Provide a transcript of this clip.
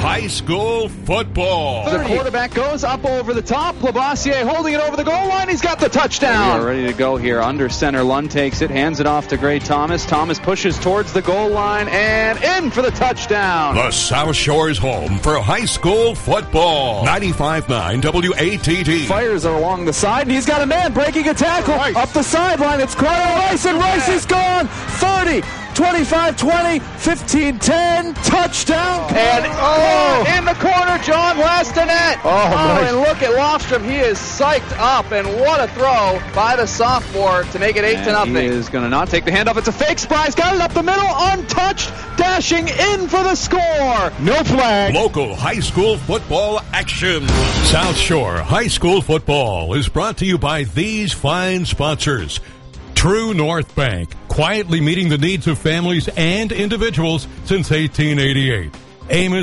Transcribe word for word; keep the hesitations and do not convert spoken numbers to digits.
high school football. The quarterback goes up over the top. Lavoisier holding it over the goal line. He's got the touchdown. We are ready to go here. Under center, Lund takes it, hands it off to Gray Thomas. Thomas pushes towards the goal line and in for the touchdown. The South Shore's home for high school football. ninety-five point nine W A T T. Fires it along the side, and he's got a man breaking a tackle. Rice. Up the sideline. It's Carter Rice, and Rice is gone. thirty. twenty-five twenty, fifteen ten, touchdown. And oh, in the corner, John Lastanet. Oh, oh nice. And look at Lofstrom. He is psyched up, and what a throw by the sophomore to make it eight and to nothing. He is going to not take the handoff. It's a fake surprise. Got it up the middle, untouched, dashing in for the score. No flag. Local high school football action. South Shore High School Football is brought to you by these fine sponsors. True North Bank, quietly meeting the needs of families and individuals since eighteen eighty-eight. Amos